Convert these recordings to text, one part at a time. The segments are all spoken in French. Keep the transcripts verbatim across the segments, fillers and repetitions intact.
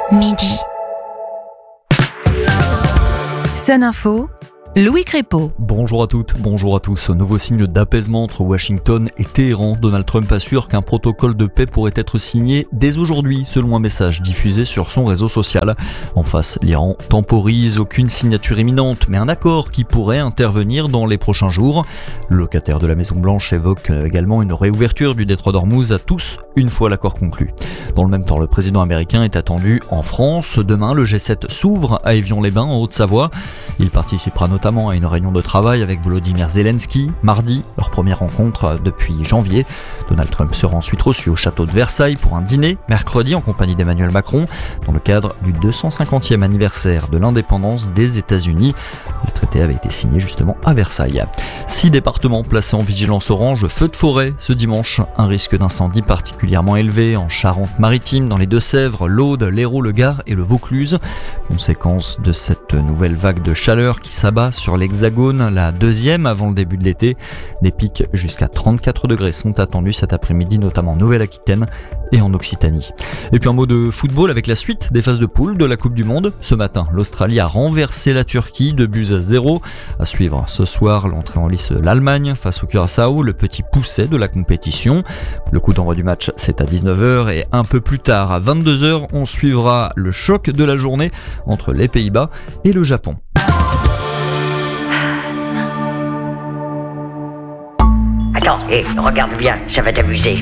Midi. Sun Info, Louis Crépeau. Bonjour à toutes, bonjour à tous. Nouveau signe d'apaisement entre Washington et Téhéran. Donald Trump assure qu'un protocole de paix pourrait être signé dès aujourd'hui, selon un message diffusé sur son réseau social. En face, l'Iran temporise, aucune signature imminente, mais un accord qui pourrait intervenir dans les prochains jours. Le locataire de la Maison-Blanche évoque également une réouverture du détroit d'Ormuz à tous, une fois l'accord conclu. Dans le même temps, le président américain est attendu en France. Demain, le G sept s'ouvre à Évian-les-Bains, en Haute-Savoie. Il participera notamment à une réunion de travail avec Volodymyr Zelensky. Mardi, leur première rencontre depuis janvier. Donald Trump sera ensuite reçu au château de Versailles pour un dîner, mercredi, en compagnie d'Emmanuel Macron, dans le cadre du deux cent cinquantième anniversaire de l'indépendance des États-Unis. Le traité avait été signé justement à Versailles. Six départements placés en vigilance orange, feu de forêt ce dimanche. Un risque d'incendie particulièrement élevé en Charente-Maritime, dans les Deux-Sèvres, l'Aude, l'Hérault, le Gard et le Vaucluse. Conséquence de cette nouvelle vague de chaleur qui s'abat sur l'Hexagone, la deuxième avant le début de l'été. Des pics jusqu'à trente-quatre degrés sont attendus cet après-midi, notamment en Nouvelle-Aquitaine et en Occitanie. Et puis un mot de football avec la suite des phases de poule de la Coupe du Monde. Ce matin, l'Australie a renversé la Turquie de buts à zéro. À suivre ce soir, l'entrée en lice de l'Allemagne face au Curaçao, le petit pousset de la compétition. Le coup d'envoi du match, c'est à dix-neuf heures et un peu plus tard, à vingt-deux heures, on suivra le choc de la journée entre les Pays-Bas et le Japon. Attends, hé, regarde bien, ça va t'amuser.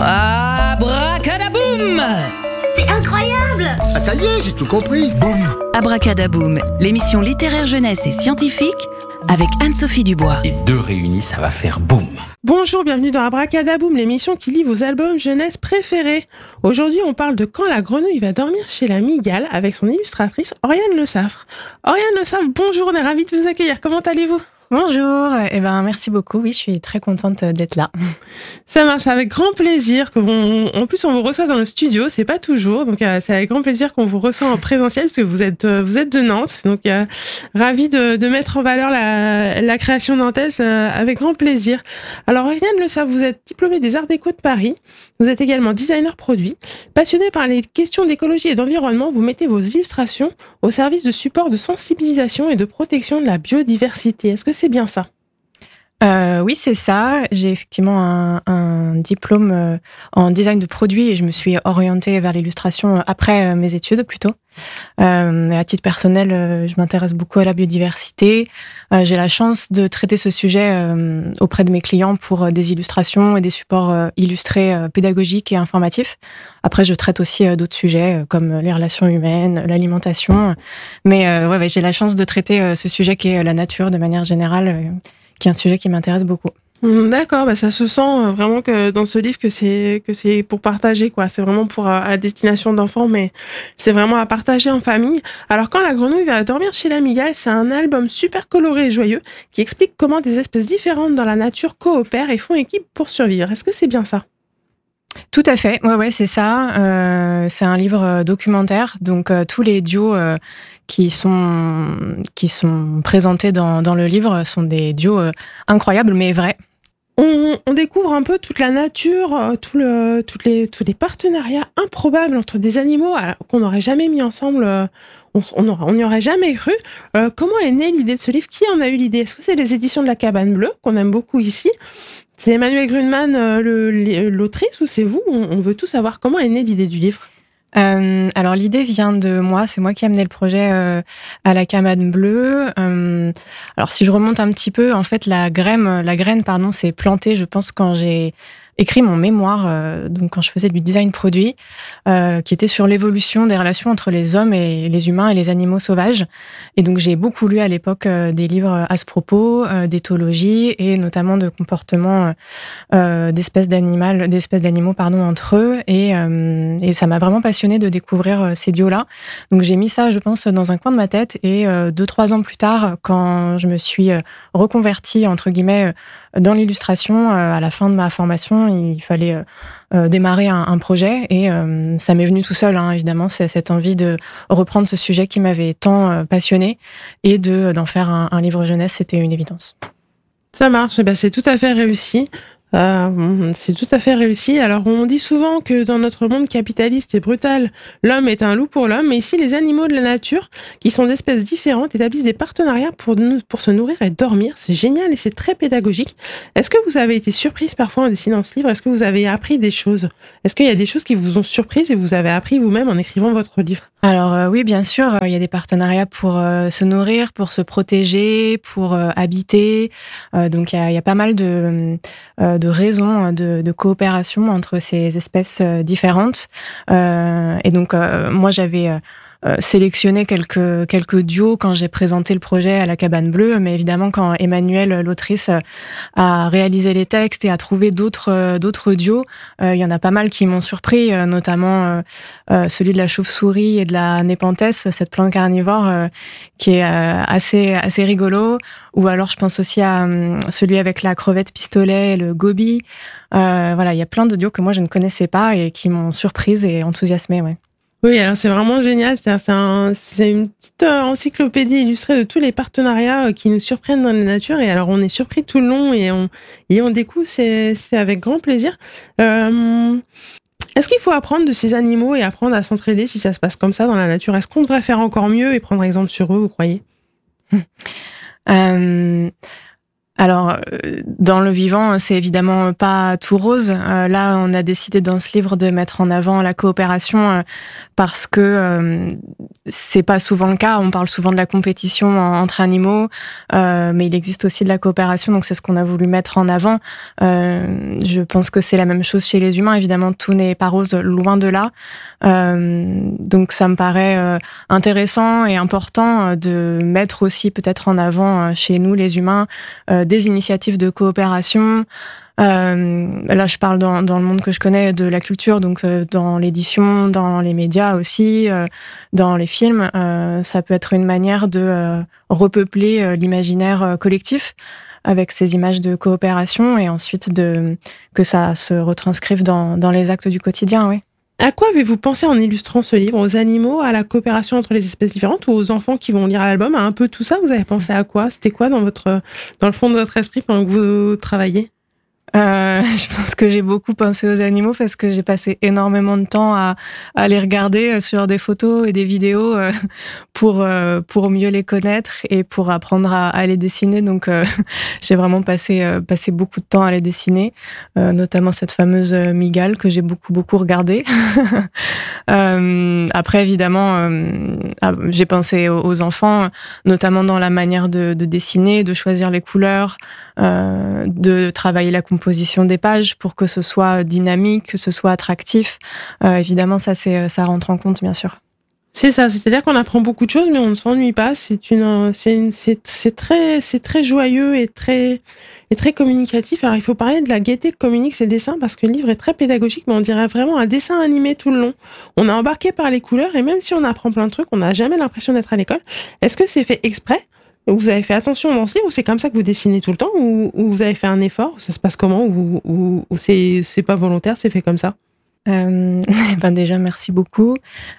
Abracadaboum! C'est incroyable! Ah ça y est, j'ai tout compris. Boum! Abracadaboum, l'émission littéraire jeunesse et scientifique avec Anne-Sophie Dubois. Les deux réunis, ça va faire boum! Bonjour, bienvenue dans Abracadaboum, l'émission qui lit vos albums jeunesse préférés. Aujourd'hui, on parle de Quand la grenouille va dormir chez la mygale avec son illustratrice Oriane Le Saffre. Oriane Le Saffre, bonjour, on est ravis de vous accueillir. Comment allez-vous? Bonjour, eh ben, merci beaucoup. Oui, je suis très contente d'être là. Ça marche avec grand plaisir. Que on, en plus, on vous reçoit dans le studio, c'est pas toujours. Donc, euh, c'est avec grand plaisir qu'on vous reçoit en présentiel parce que vous êtes, euh, vous êtes de Nantes. Donc, euh, ravi de, de mettre en valeur la, la création nantaise euh, avec grand plaisir. Alors, Oriane Le Saffre, vous êtes diplômée des Arts Déco de Paris. Vous êtes également designer produit. Passionné par les questions d'écologie et d'environnement, vous mettez vos illustrations au service de support de sensibilisation et de protection de la biodiversité. Est-ce que c'est bien ça? Euh, oui, c'est ça. J'ai effectivement un, un diplôme euh, en design de produits et je me suis orientée vers l'illustration après euh, mes études plutôt. Euh, à titre personnel, euh, je m'intéresse beaucoup à la biodiversité. Euh, j'ai la chance de traiter ce sujet euh, auprès de mes clients pour euh, des illustrations et des supports euh, illustrés euh, pédagogiques et informatifs. Après, je traite aussi euh, d'autres sujets euh, comme les relations humaines, l'alimentation. Mais euh, ouais, ouais, j'ai la chance de traiter euh, ce sujet qui est la nature de manière générale, euh, qui est un sujet qui m'intéresse beaucoup. D'accord, bah ça se sent vraiment que dans ce livre que c'est que c'est pour partager quoi. C'est vraiment pour à destination d'enfants, mais c'est vraiment à partager en famille. Alors Quand la grenouille va dormir chez la mygale, c'est un album super coloré et joyeux qui explique comment des espèces différentes dans la nature coopèrent et font équipe pour survivre. Est-ce que c'est bien ça? Tout à fait, ouais, ouais, c'est ça. Euh, c'est un livre documentaire, donc euh, tous les duos euh, qui sont qui sont présentés dans dans le livre sont des duos euh, incroyables, mais vrais. On, on découvre un peu toute la nature, euh, tout le, toutes les, tous les partenariats improbables entre des animaux alors, qu'on n'aurait jamais mis ensemble. Euh, on n'y on aurait jamais cru. Euh, comment est née l'idée de ce livre? Qui en a eu l'idée? Est-ce que c'est les éditions de la Cabane Bleue, qu'on aime beaucoup ici? C'est Emmanuel Grunman, euh, le, l'autrice, ou c'est vous? on, on veut tout savoir. Comment est née l'idée du livre? Euh, alors l'idée vient de moi, c'est moi qui ai amené le projet euh, à la Cabane Bleue. Euh, alors si je remonte un petit peu, en fait la graine, la graine pardon, s'est plantée, je pense quand j'ai écrit mon mémoire, euh, donc quand je faisais du design produit, euh, qui était sur l'évolution des relations entre les hommes et les humains et les animaux sauvages. Et donc j'ai beaucoup lu à l'époque euh, des livres à ce propos, euh, d'éthologie et notamment de comportement euh, d'espèces d'animaux, d'espèces d'animaux pardon entre eux. Et, euh, et ça m'a vraiment passionnée de découvrir euh, ces duos-là. Donc j'ai mis ça, je pense, dans un coin de ma tête. Et euh, deux, trois ans plus tard, quand je me suis euh, reconvertie entre guillemets dans l'illustration, euh, à la fin de ma formation, il fallait euh, démarrer un, un projet et euh, ça m'est venu tout seul, hein, évidemment, c'est cette envie de reprendre ce sujet qui m'avait tant euh, passionné et de, d'en faire un, un livre jeunesse, c'était une évidence. Ça marche, eh ben, c'est tout à fait réussi. Euh, c'est tout à fait réussi. Alors, on dit souvent que dans notre monde capitaliste et brutal, l'homme est un loup pour l'homme, mais ici, les animaux de la nature, qui sont d'espèces différentes, établissent des partenariats pour, nous, pour se nourrir et dormir. C'est génial et c'est très pédagogique. Est-ce que vous avez été surprise parfois en dessinant ce livre? Est-ce que vous avez appris des choses? Est-ce qu'il y a des choses qui vous ont surprise et vous avez appris vous-même en écrivant votre livre? Alors euh, oui, bien sûr, il y a des partenariats pour euh, se nourrir, pour se protéger, pour euh, habiter. Euh, donc il y a, il y a pas mal de, euh, de raisons de, de coopération entre ces espèces euh, différentes. Euh, et donc euh, moi j'avais euh, sélectionné quelques quelques duos quand j'ai présenté le projet à la Cabane Bleue, mais évidemment quand Emmanuelle, l'autrice, a réalisé les textes et a trouvé d'autres d'autres duos, euh, il y en a pas mal qui m'ont surpris, euh, notamment euh, celui de la chauve-souris et de la népenthes, cette plante carnivore euh, qui est euh, assez assez rigolo. Ou alors je pense aussi à euh, celui avec la crevette pistolet et le goby. Euh, voilà, il y a plein de duos que moi je ne connaissais pas et qui m'ont surprise et enthousiasmée, ouais. Oui, alors c'est vraiment génial. C'est, c'est, un, c'est une petite euh, encyclopédie illustrée de tous les partenariats euh, qui nous surprennent dans la nature. Et alors, on est surpris tout le long et on, et on découvre, c'est, c'est avec grand plaisir. Euh, est-ce qu'il faut apprendre de ces animaux et apprendre à s'entraider si ça se passe comme ça dans la nature? Est-ce qu'on devrait faire encore mieux et prendre exemple sur eux, vous croyez? euh... Alors, dans le vivant, c'est évidemment pas tout rose. Euh, là, on a décidé dans ce livre de mettre en avant la coopération euh, parce que euh, c'est pas souvent le cas. On parle souvent de la compétition entre animaux, euh, mais il existe aussi de la coopération, donc c'est ce qu'on a voulu mettre en avant. Euh, je pense que c'est la même chose chez les humains. Évidemment, tout n'est pas rose, loin de là. Euh, donc, ça me paraît euh, intéressant et important de mettre aussi peut-être en avant euh, chez nous, les humains, euh, des initiatives de coopération. Euh, là, je parle dans, dans le monde que je connais de la culture, donc euh, dans l'édition, dans les médias aussi, euh, dans les films. Euh, ça peut être une manière de euh, repeupler euh, l'imaginaire euh, collectif avec ces images de coopération et ensuite de, que ça se retranscrive dans, dans les actes du quotidien, oui. À quoi avez-vous pensé en illustrant ce livre? Aux animaux, à la coopération entre les espèces différentes ou aux enfants qui vont lire l'album? À un peu tout ça, vous avez pensé à quoi? C'était quoi dans, votre, dans le fond de votre esprit pendant que vous travaillez? Euh, je pense que j'ai beaucoup pensé aux animaux parce que j'ai passé énormément de temps à, à les regarder sur des photos et des vidéos euh, pour, euh, pour mieux les connaître et pour apprendre à, à les dessiner. Donc, euh, j'ai vraiment passé, euh, passé beaucoup de temps à les dessiner, euh, notamment cette fameuse mygale que j'ai beaucoup, beaucoup regardée. euh, après, évidemment, euh, j'ai pensé aux enfants, notamment dans la manière de, de dessiner, de choisir les couleurs, euh, de travailler la composition des pages pour que ce soit dynamique, que ce soit attractif. Euh, évidemment, ça, c'est, ça rentre en compte, bien sûr. C'est ça, c'est-à-dire qu'on apprend beaucoup de choses, mais on ne s'ennuie pas. C'est une, c'est une, c'est, c'est très, c'est très joyeux et très, et très communicatif. Alors, il faut parler de la gaieté que communiquent ces dessins parce que le livre est très pédagogique, mais on dirait vraiment un dessin animé tout le long. On est embarqué par les couleurs et même si on apprend plein de trucs, on n'a jamais l'impression d'être à l'école. Est-ce que c'est fait exprès? Vous avez fait attention dans ce livre ou c'est comme ça que vous dessinez tout le temps ou, ou vous avez fait un effort? Ça se passe comment? Ou, ou, ou c'est, c'est pas volontaire, c'est fait comme ça? Euh, ben déjà, merci beaucoup.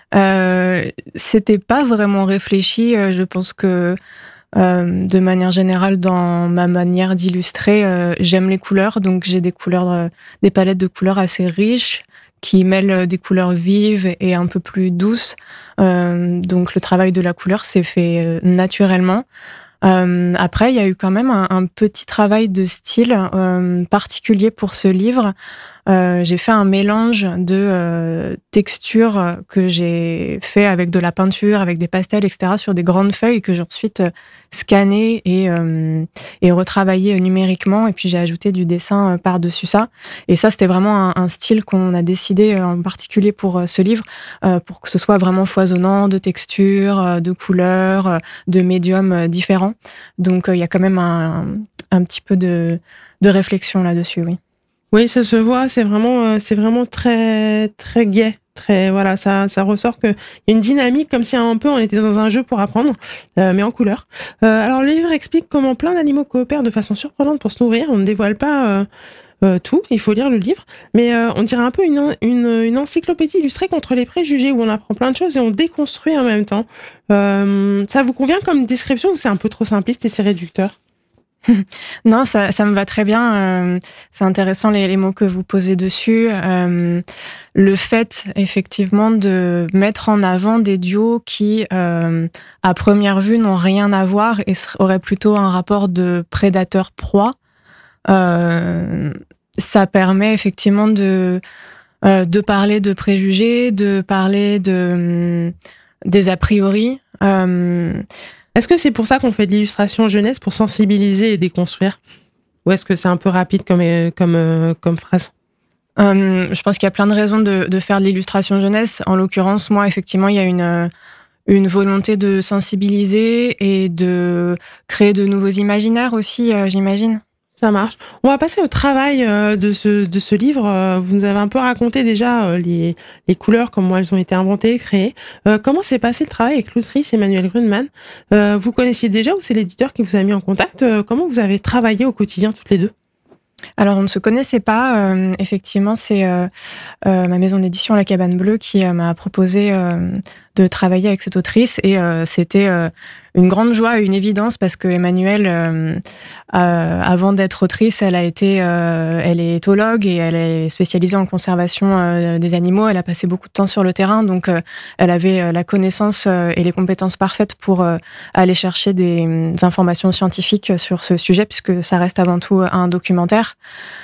Euh, c'était pas vraiment réfléchi. Je pense que euh, de manière générale, dans ma manière d'illustrer, euh, j'aime les couleurs. Donc j'ai des couleurs, euh, des palettes de couleurs assez riches qui mêlent des couleurs vives et un peu plus douces. Euh, donc le travail de la couleur s'est fait euh, naturellement. Euh, après, il y a eu quand même un, un petit travail de style euh, particulier pour ce livre. Euh, j'ai fait un mélange de euh, textures que j'ai fait avec de la peinture, avec des pastels, et cetera, sur des grandes feuilles que j'ai ensuite euh, scannées et, euh, et retravaillées numériquement. Et puis j'ai ajouté du dessin euh, par-dessus ça. Et ça, c'était vraiment un, un style qu'on a décidé euh, en particulier pour euh, ce livre, euh, pour que ce soit vraiment foisonnant de textures, euh, de couleurs, euh, de médiums euh, différents. Donc il euh, y a quand même un, un petit peu de, de réflexion là-dessus, oui. Oui, ça se voit, c'est vraiment, euh, c'est vraiment très, très gai. Très, voilà, ça, ça ressort qu'il y a une dynamique comme si un peu on était dans un jeu pour apprendre, euh, mais en couleur. Euh, alors, le livre explique comment plein d'animaux coopèrent de façon surprenante pour se nourrir. On ne dévoile pas euh, euh, tout, il faut lire le livre, mais euh, on dirait un peu une, une, une encyclopédie illustrée contre les préjugés où on apprend plein de choses et on déconstruit en même temps. Euh, ça vous convient comme description ou c'est un peu trop simpliste et c'est réducteur? Non, ça, ça me va très bien. Euh, c'est intéressant les, les mots que vous posez dessus. Euh, le fait, effectivement, de mettre en avant des duos qui, euh, à première vue, n'ont rien à voir et auraient plutôt un rapport de prédateur-proie, euh, ça permet effectivement de, euh, de parler de préjugés, de parler de, des a priori. Euh, Est-ce que c'est pour ça qu'on fait de l'illustration jeunesse, pour sensibiliser et déconstruire ? Ou est-ce que c'est un peu rapide comme, comme, comme phrase ? euh, Je pense qu'il y a plein de raisons de, de faire de l'illustration jeunesse. En l'occurrence, moi, effectivement, il y a une, une volonté de sensibiliser et de créer de nouveaux imaginaires aussi, euh, j'imagine. Ça marche. On va passer au travail euh, de ce de ce livre. Euh, vous nous avez un peu raconté déjà euh, les les couleurs, comment elles ont été inventées, créées. Euh, comment s'est passé le travail avec l'autrice Emmanuelle Grundmann ? euh, Vous connaissiez déjà ou c'est l'éditeur qui vous a mis en contact ? euh, Comment vous avez travaillé au quotidien toutes les deux ? Alors, on ne se connaissait pas. Euh, effectivement, c'est euh, euh, ma maison d'édition La Cabane Bleue qui euh, m'a proposé euh, de travailler avec cette autrice. Et euh, c'était euh, une grande joie et une évidence parce que Emmanuelle, euh, euh, avant d'être autrice, elle a été, euh, elle est éthologue et elle est spécialisée en conservation euh, des animaux. Elle a passé beaucoup de temps sur le terrain, donc euh, elle avait euh, la connaissance euh, et les compétences parfaites pour euh, aller chercher des, des informations scientifiques sur ce sujet, puisque ça reste avant tout un documentaire.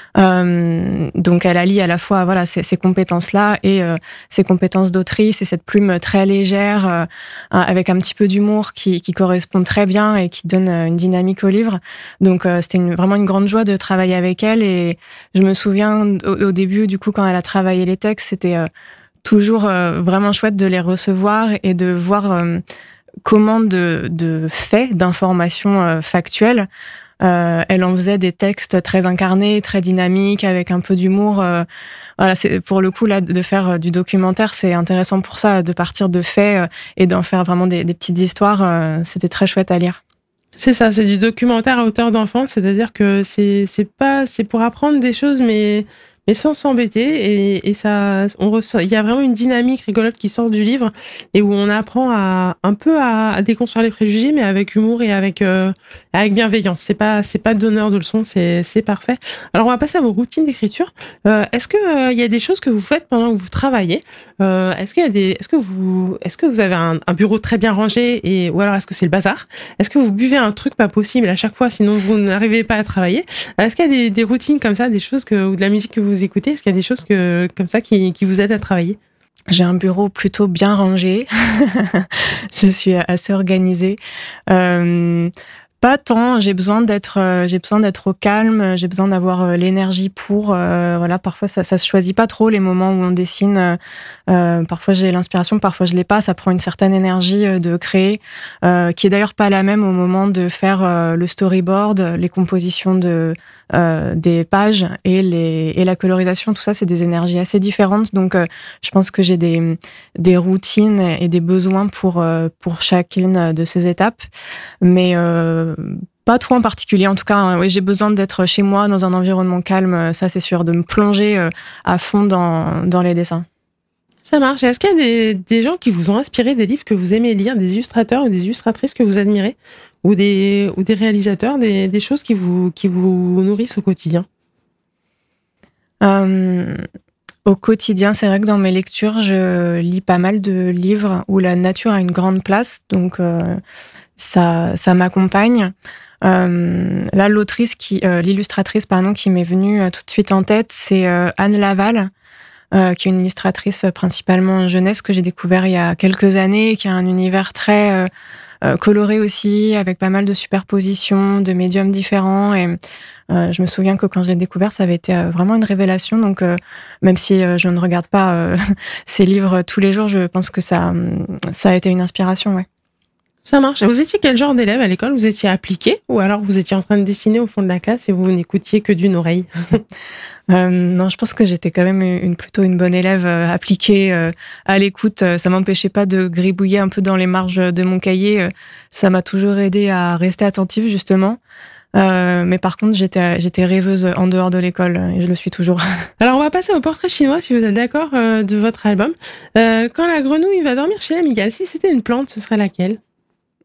Euh, donc elle allie à la fois voilà ces, ces compétences-là et euh, ces compétences d'autrice et cette plume très légère euh, avec un petit peu d'humour qui, qui correspond très bien et qui donne une dynamique au livre. Donc euh, c'était une, vraiment une grande joie de travailler avec elle et je me souviens au, au début du coup quand elle a travaillé les textes, c'était euh, toujours euh, vraiment chouette de les recevoir et de voir euh, comment de, de faits, d'informations euh, factuelles. Euh, elle en faisait des textes très incarnés, très dynamiques, avec un peu d'humour. Euh, voilà, c'est pour le coup là de faire du documentaire, c'est intéressant pour ça, de partir de faits euh, et d'en faire vraiment des, des petites histoires. Euh, c'était très chouette à lire. C'est ça, c'est du documentaire à hauteur d'enfant, c'est-à-dire que c'est c'est pas c'est pour apprendre des choses, mais mais sans s'embêter et, et ça on ressent il y a vraiment une dynamique rigolote qui sort du livre et où on apprend à un peu à, à déconstruire les préjugés mais avec humour et avec euh, avec bienveillance. C'est pas c'est pas donneur de leçons, c'est c'est parfait. Alors on va passer à vos routines d'écriture. Euh, est-ce que il euh, y a des choses que vous faites pendant que vous travaillez ? euh, Est-ce qu'il y a des est-ce que vous est-ce que vous avez un, un bureau très bien rangé et ou alors est-ce que c'est le bazar ? Est-ce que vous buvez un truc pas possible à chaque fois sinon vous n'arrivez pas à travailler ? Est-ce qu'il y a des, des routines comme ça, des choses que ou de la musique que vous vous écoutez, est-ce qu'il y a des choses que, comme ça qui, qui vous aident à travailler ? J'ai un bureau plutôt bien rangé. Je suis assez organisée. Euh, pas tant. J'ai besoin d'être, euh, j'ai besoin d'être au calme. J'ai besoin d'avoir euh, l'énergie pour. Euh, voilà, parfois ça, ça se choisit pas trop les moments où on dessine. Euh, parfois j'ai l'inspiration, parfois je l'ai pas. Ça prend une certaine énergie euh, de créer, euh, qui est d'ailleurs pas la même au moment de faire euh, le storyboard, les compositions de Euh, des pages et, les, et la colorisation, tout ça, c'est des énergies assez différentes. Donc, euh, je pense que j'ai des, des routines et des besoins pour, euh, pour chacune de ces étapes. Mais euh, pas trop en particulier. En tout cas, hein, oui, j'ai besoin d'être chez moi, dans un environnement calme, ça c'est sûr, de me plonger euh, à fond dans, dans les dessins. Ça marche. Est-ce qu'il y a des, des gens qui vous ont inspiré, des livres que vous aimez lire, des illustrateurs ou des illustratrices que vous admirez, ou des, ou des réalisateurs, des, des choses qui vous, qui vous nourrissent au quotidien ? euh, Au quotidien, c'est vrai que dans mes lectures, je lis pas mal de livres où la nature a une grande place, donc euh, ça, ça m'accompagne. Euh, là, l'autrice, qui, euh, l'illustratrice pardon, qui m'est venue euh, tout de suite en tête, c'est euh, Anne Laval. Euh, qui est une illustratrice principalement jeunesse que j'ai découvert il y a quelques années, qui a un univers très euh, euh, coloré aussi, avec pas mal de superpositions, de médiums différents. Et euh, je me souviens que quand je l'ai découvert, ça avait été euh, vraiment une révélation. Donc, euh, même si euh, je ne regarde pas euh, ces livres tous les jours, je pense que ça, ça a été une inspiration, ouais. Ça marche. Vous étiez quel genre d'élève à l'école ? Vous étiez appliqué ou alors vous étiez en train de dessiner au fond de la classe et vous n'écoutiez que d'une oreille ? euh, Non, je pense que j'étais quand même une, plutôt une bonne élève euh, appliquée euh, à l'écoute. Ça m'empêchait pas de gribouiller un peu dans les marges de mon cahier. Ça m'a toujours aidé à rester attentive, justement. Euh, mais par contre, j'étais, j'étais rêveuse en dehors de l'école et je le suis toujours. Alors, on va passer au portrait chinois, si vous êtes d'accord, euh, de votre album. Euh, quand la grenouille va dormir chez la migale, si c'était une plante, ce serait laquelle ?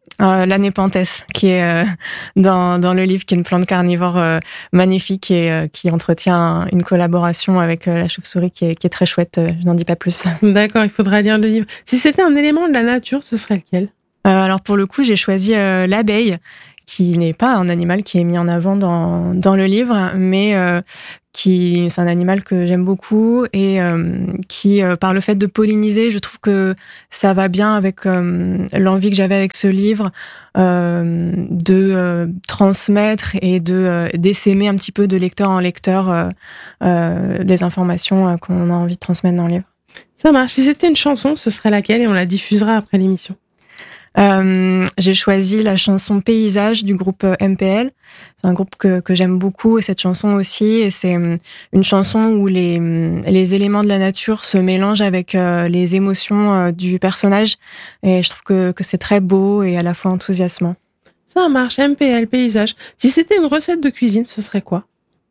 euh, la Népenthes, qui est euh, dans, dans le livre, qui est une plante carnivore euh, magnifique et euh, qui entretient une collaboration avec euh, la chauve-souris qui est, qui est très chouette. Je n'en dis pas plus. D'accord, il faudra lire le livre. Si c'était un élément de la nature, ce serait lequel ? euh, Alors pour le coup, j'ai choisi euh, l'abeille, qui n'est pas un animal qui est mis en avant dans, dans le livre, mais euh, qui, c'est un animal que j'aime beaucoup et euh, qui, euh, par le fait de polliniser, je trouve que ça va bien avec euh, l'envie que j'avais avec ce livre euh, de euh, transmettre et de euh, d'essaimer un petit peu de lecteur en lecteur euh, euh, les informations euh, qu'on a envie de transmettre dans le livre. Ça marche. Si c'était une chanson, ce serait laquelle et on la diffusera après l'émission ? Euh, j'ai choisi la chanson Paysage du groupe M P L. C'est un groupe que, que j'aime beaucoup et cette chanson aussi. Et c'est une chanson où les, les éléments de la nature se mélangent avec euh, les émotions euh, du personnage. Et je trouve que, que c'est très beau et à la fois enthousiasmant. Ça marche, M P L, Paysage. Si c'était une recette de cuisine, ce serait quoi ?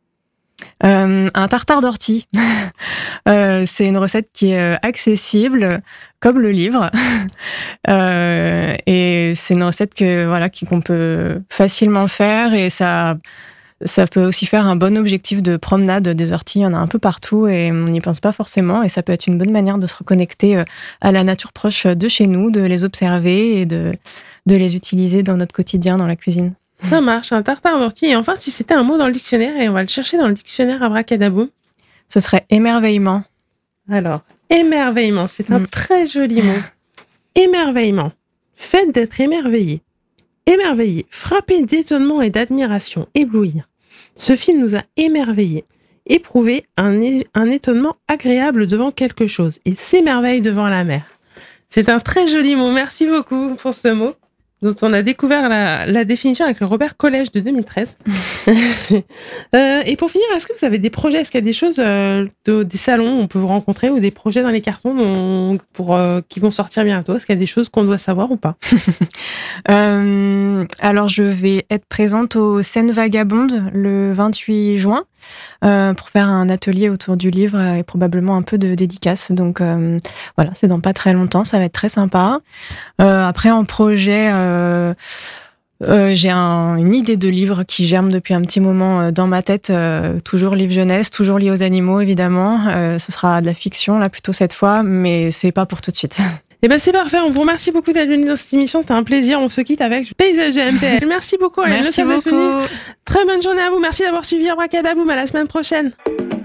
Euh, un tartare d'ortie. euh, c'est une recette qui est accessible, comme le livre. euh, et c'est une recette que, voilà, qu'on peut facilement faire et ça, ça peut aussi faire un bon objectif de promenade. Des orties, il y en a un peu partout et on n'y pense pas forcément. Et ça peut être une bonne manière de se reconnecter à la nature proche de chez nous, de les observer et de, de les utiliser dans notre quotidien, dans la cuisine. Ça marche, un tartare d'ortie. Et enfin, si c'était un mot dans le dictionnaire, et on va le chercher dans le dictionnaire Abracadaboum. Ce serait émerveillement. Alors, émerveillement, c'est un mmh. très joli mot. Émerveillement, fait d'être émerveillé. Émerveillé, frappé d'étonnement et d'admiration, éblouir. Ce film nous a émerveillés. Éprouvé un, é- un étonnement agréable devant quelque chose. Il s'émerveille devant la mer. C'est un très joli mot. Merci beaucoup pour ce mot, dont on a découvert la, la définition avec le Robert Collège de deux mille treize. euh, et pour finir, est-ce que vous avez des projets ? Est-ce qu'il y a des choses, euh, de, des salons où on peut vous rencontrer ou des projets dans les cartons dont, pour, euh, qui vont sortir bientôt ? Est-ce qu'il y a des choses qu'on doit savoir ou pas ? euh, Alors, je vais être présente au Scènes Vagabondes le vingt-huit juin euh, pour faire un atelier autour du livre et probablement un peu de dédicace. Donc, euh, voilà, c'est dans pas très longtemps. Ça va être très sympa. Euh, après, en projet... Euh, Euh, j'ai un, une idée de livre qui germe depuis un petit moment euh, dans ma tête, euh, toujours livre jeunesse, toujours lié aux animaux évidemment. Euh, ce sera de la fiction là plutôt cette fois, mais c'est pas pour tout de suite. Eh ben c'est parfait, on vous remercie beaucoup d'être venu dans cette émission, c'était un plaisir, on se quitte avec Paysage de M P L. Merci beaucoup, Merci beaucoup. Très bonne journée à vous, merci d'avoir suivi Abracadaboum, à la semaine prochaine.